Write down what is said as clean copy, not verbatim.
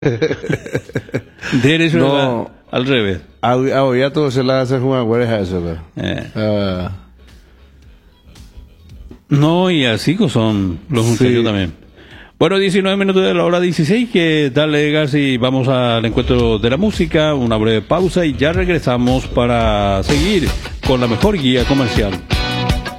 Derecho No. al revés. Ya todo se la hace jugar guareja eso, No, y así son los muchachos Sí. también. Bueno, 19 minutos de la hora 16, ¿qué tal, Garci? Vamos al encuentro de la música, una breve pausa y ya regresamos para seguir con la mejor guía comercial.